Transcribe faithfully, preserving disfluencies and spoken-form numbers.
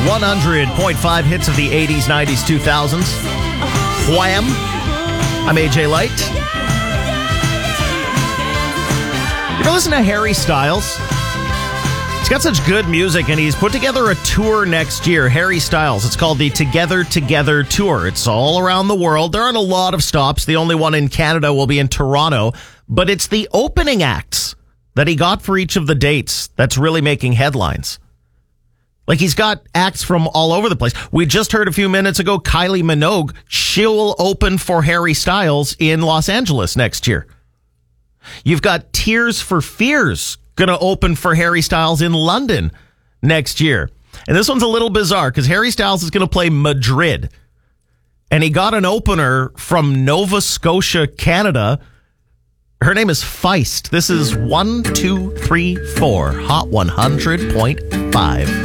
one hundred point five hits of the eighties, nineties, two thousands. Wham! I'm A J Light. You ever listen to Harry Styles? He's got such good music, and he's put together a tour next year, Harry Styles. It's called the Together Together Tour. It's all around the world. There aren't a lot of stops. The only one in Canada will be in Toronto, but it's the opening acts that he got for each of the dates that's really making headlines. Like, he's got acts from all over the place. We just heard a few minutes ago, Kylie Minogue, she'll open for Harry Styles in Los Angeles next year. You've got Tears for Fears going to open for Harry Styles in London next year. And this one's a little bizarre because Harry Styles is going to play Madrid. And he got an opener from Nova Scotia, Canada. Her name is Feist. This is one, two, three, four, Hot one hundred point five.